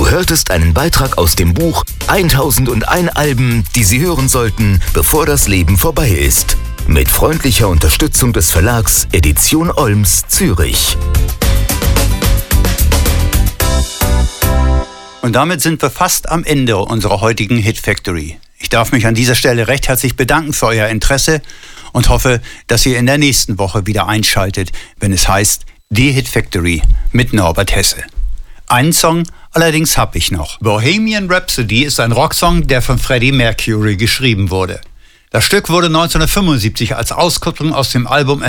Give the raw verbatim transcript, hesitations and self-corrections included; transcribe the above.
Du hörtest einen Beitrag aus dem Buch tausendundeins Alben, die Sie hören sollten, bevor das Leben vorbei ist. Mit freundlicher Unterstützung des Verlags Edition Olms, Zürich. Und damit sind wir fast am Ende unserer heutigen Hit Factory. Ich darf mich an dieser Stelle recht herzlich bedanken für euer Interesse und hoffe, dass ihr in der nächsten Woche wieder einschaltet, wenn es heißt Die Hit Factory mit Norbert Hesse. Einen Song allerdings habe ich noch. Bohemian Rhapsody ist ein Rocksong, der von Freddie Mercury geschrieben wurde. Das Stück wurde neunzehnhundertfünfundsiebzig als Auskopplung aus dem Album